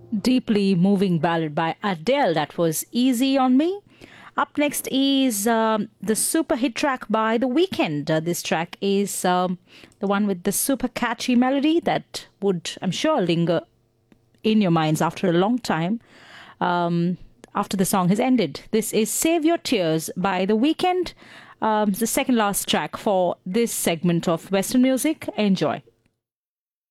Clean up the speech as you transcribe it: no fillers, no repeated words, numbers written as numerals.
Deeply moving ballad by Adele. That was Easy on Me. Up next is the super hit track by The Weeknd. This track is the one with the super catchy melody that would, I'm sure, linger in your minds after a long time after the song has ended. This is Save Your Tears by The Weeknd, the second last track for this segment of Western music. Enjoy.